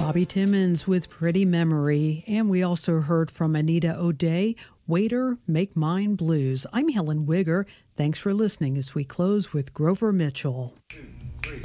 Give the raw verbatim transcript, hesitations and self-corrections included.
Bobby Timmons with Pretty Memory, and we also heard from Anita O'Day, Waiter, Make Mine Blues. I'm Helen Wigger. Thanks for listening as we close with Grover Mitchell.